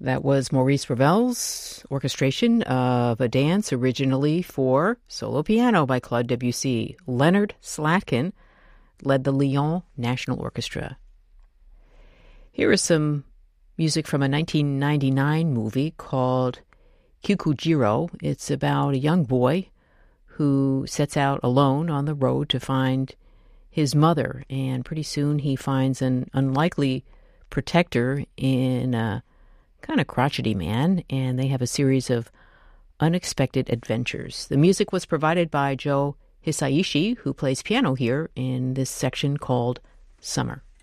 That was Maurice Ravel's orchestration of a dance originally for solo piano by Claude Debussy. Leonard Slatkin led the Lyon National Orchestra. Here is some music from a 1999 movie called Kikujiro. It's about a young boy who sets out alone on the road to find his mother, and pretty soon he finds an unlikely protector in a kind of crotchety man, and they have a series of unexpected adventures. The music was provided by Joe Hisaishi, who plays piano here in this section called Summer.